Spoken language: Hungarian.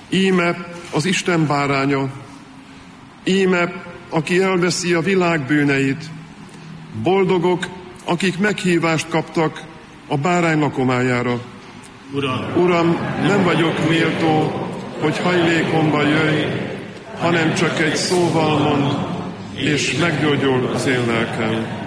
Íme az Isten báránya, íme, aki elveszi a világ bűneit. Boldogok, akik meghívást kaptak a bárány lakomájára. Uram, nem vagyok méltó, hogy hajlékomba jöjj, hanem csak egy szóval mond, és meggyógyul az én lelkem.